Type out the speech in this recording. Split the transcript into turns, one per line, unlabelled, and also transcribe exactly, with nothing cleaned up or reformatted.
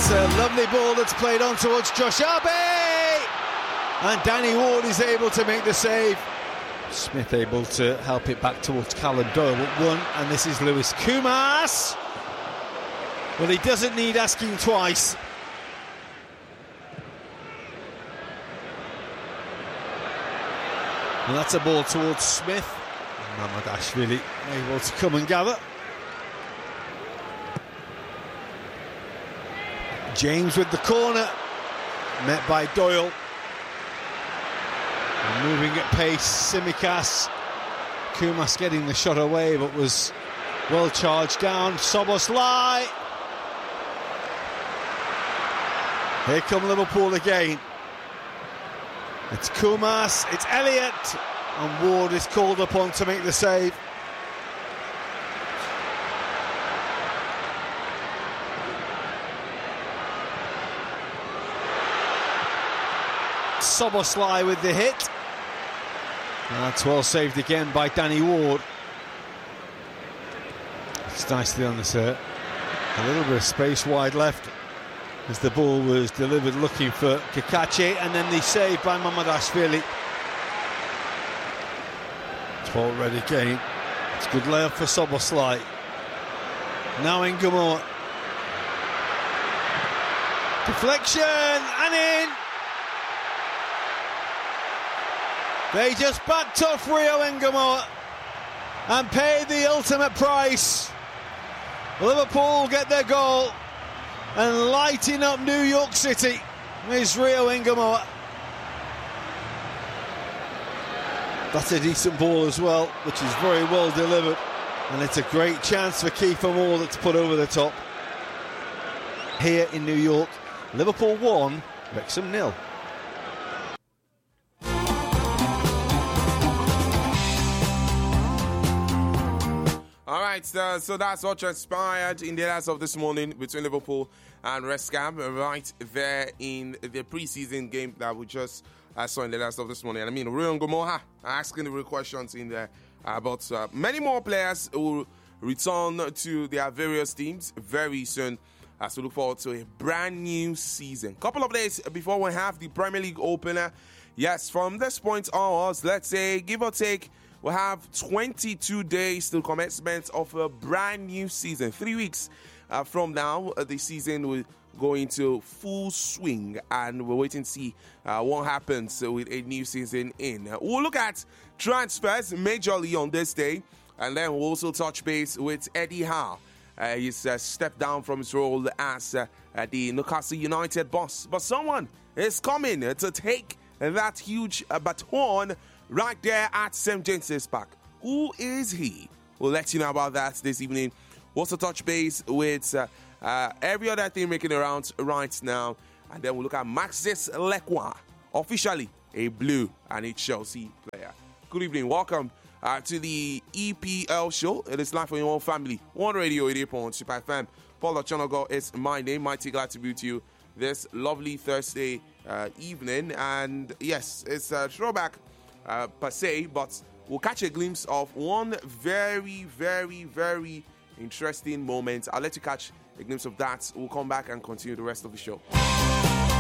It's a lovely ball that's played on towards Josh Abbey, and Danny Ward is able to make the save. Smith able to help it back towards Callum Doyle at one, and this is Lewis Kumas. Well, he doesn't need asking twice. And that's a ball towards Smith. Mamadashvili able to come and gather. James with the corner, met by Doyle. And moving at pace, Tsimikas. Kumas getting the shot away, but was well charged down. Szoboszlai. Here come Liverpool again. It's Kumas, it's Elliott, and Ward is called upon to make the save. Szoboszlai with the hit. And that's well saved again by Danny Ward. It's nicely on the set. A little bit of space wide left as the ball was delivered looking for Kakache, and then the save by Mamadashvili. twelve red again. It's a good layup for Szoboszlai. Now in Gamoa. Deflection and in. They just backed off Rio Ngamoa and paid the ultimate price. Liverpool get their goal, and lighting up New York City is Rio Ngamoa. That's a decent ball as well, which is very well delivered, and it's a great chance for Kiefer Moore that's put over the top. Here in New York, Liverpool one, Wrexham nil.
All right, uh, so that's what transpired in the last of this morning between Liverpool and West Ham, right there in the preseason game that we just uh, saw in the last of this morning. And I mean, Rio Ngamoa asking the real questions in there about uh, many more players who will return to their various teams very soon as we look forward to a brand new season. Couple of days before we have the Premier League opener. Yes, from this point onwards, let's say, give or take, we'll have twenty-two days to commencement of a brand new season. Three weeks uh, from now, uh, the season will go into full swing, and we're waiting to see uh, what happens with a new season in. Uh, we'll look at transfers majorly on this day, and then we'll also touch base with Eddie Howe. Uh, he's uh, stepped down from his role as uh, uh, the Newcastle United boss, but someone is coming uh, to take that huge uh, baton right there at Saint James's Park. Who is he? We'll let you know about that this evening. We'll also touch base with uh, uh, every other thing making around right now. And then we'll look at Maxis Lekwa, officially a Blue and a Chelsea player. Good evening. Welcome uh, to the E P L show. It is live for your own family. One Radio, eighty-eight point one Super F M. Paul Ochonogo is my name. Mighty glad to be with you this lovely Thursday uh, evening. And yes, it's a throwback Uh, per se, but we'll catch a glimpse of one very, very, very interesting moment. I'll let you catch a glimpse of that. We'll come back and continue the rest of the show.